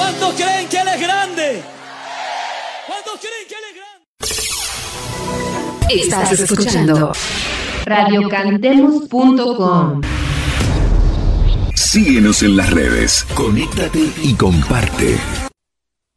¿Cuántos creen que Él es grande? ¿Cuántos creen que Él es grande? Estás escuchando radiocantemos.com. Síguenos en las redes, conéctate y comparte.